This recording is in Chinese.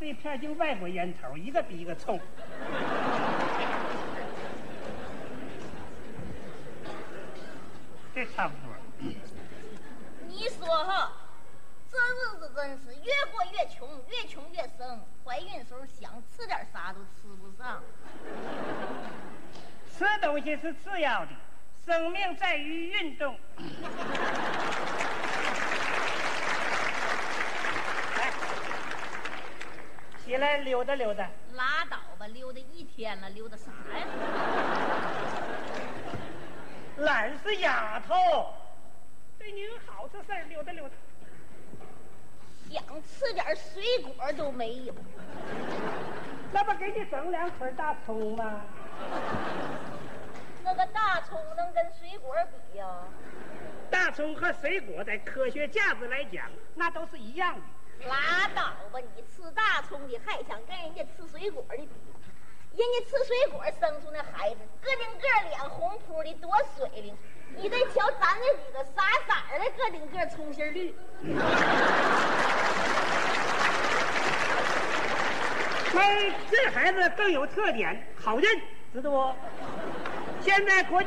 一片就外国烟头，一个比一个冲。这差不多。 你说哈，这日子真是越过越穷，越穷越生。怀孕时候想吃点啥都吃不上。 吃东西是次要的，生命在于运动。来，起来溜达溜达。 拉倒吧，溜达一天了，溜达啥呀？ 懒是丫头，对您好这事儿溜达溜达。 想吃点水果都没有。 那不给你整2捆大葱吗？ 那个大葱能跟水果比呀？ 大葱和水果在科学价值来讲，那都是一样的。 拉倒吧，你吃大葱的还想跟人家吃水果的比？人家吃水果生出那孩子，个顶个脸红扑的，多水灵。你再瞧咱那几个傻傻的，个顶个葱心绿。 这孩子更有特点，好认，知道不？现在国家